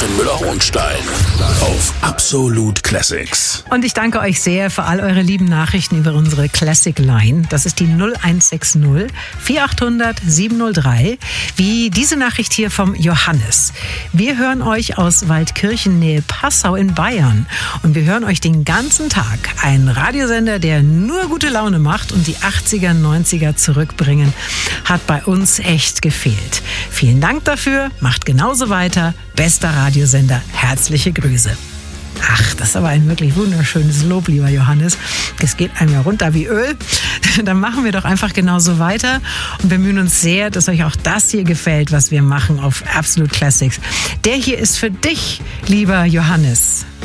Joachim Müller-Hohenstein auf Absolut Classics. Und ich danke euch sehr für all eure lieben Nachrichten über unsere Classic Line. Das ist die 0160 4800 703. Wie diese Nachricht hier vom Johannes. Wir hören euch aus Waldkirchen nähe Passau in Bayern. Und wir hören euch den ganzen Tag. Ein Radiosender, der nur gute Laune macht und die 80er, 90er zurückbringen, hat bei uns echt gefehlt. Vielen Dank dafür. Macht genauso weiter. Bester Radiosender. Herzliche Grüße. Ach, das ist aber ein wirklich wunderschönes Lob, lieber Johannes. Es geht einem ja runter wie Öl. Dann machen wir doch einfach genauso weiter und bemühen uns sehr, dass euch auch das hier gefällt, was wir machen auf Absolute Classics. Der hier ist für dich, lieber Johannes.